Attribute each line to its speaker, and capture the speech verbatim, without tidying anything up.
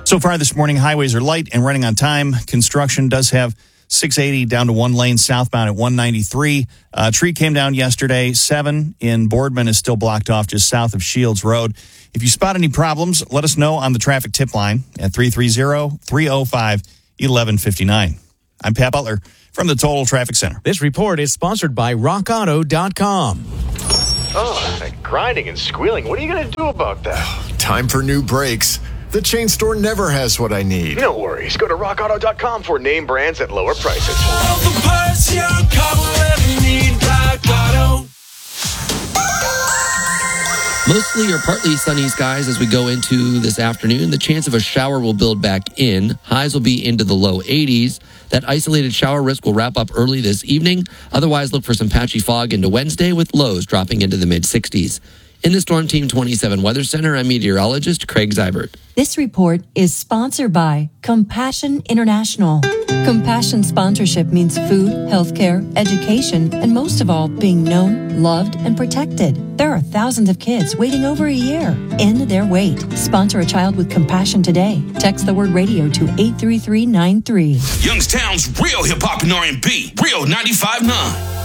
Speaker 1: So far this morning, highways are light and running on time. Construction does have six eighty down to one lane southbound at one ninety-three. A tree came down yesterday. seven in Boardman is still blocked off just south of Shields Road. If you spot any problems, let us know on the traffic tip line at three three zero, three oh five, eleven fifty-nine. I'm Pat Butler from the Total Traffic Center.
Speaker 2: This report is sponsored by rock auto dot com.
Speaker 3: Oh, that grinding and squealing. What are you going to do about that?
Speaker 4: Time for new brakes. The chain store never has what I need.
Speaker 3: No worries. Go to rock auto dot com for name brands at lower prices.
Speaker 5: All the parts your car will ever need, Rock Auto.
Speaker 6: Mostly or partly sunny skies as we go into this afternoon. The chance of a shower will build back in. Highs will be into the low eighties. That isolated shower risk will wrap up early this evening. Otherwise, look for some patchy fog into Wednesday with lows dropping into the mid-sixties. In the Storm Team twenty-seven Weather Center, I'm meteorologist Craig Zybert.
Speaker 7: This report is sponsored by Compassion International. Compassion sponsorship means food, healthcare, education, and most of all, being known, loved, and protected. There are thousands of kids waiting over a year. End their wait. Sponsor a child with compassion today. Text the word radio to eight three three nine three.
Speaker 5: Youngstown's real hip-hop and R and B. Real ninety-five point nine.